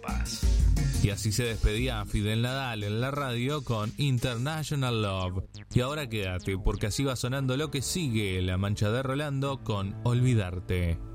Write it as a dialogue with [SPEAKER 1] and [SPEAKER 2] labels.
[SPEAKER 1] copas.
[SPEAKER 2] Y así se despedía a Fidel Nadal en la radio con International Love. Y ahora quédate, porque así va sonando lo que sigue, La Mancha de Rolando con Olvidarte.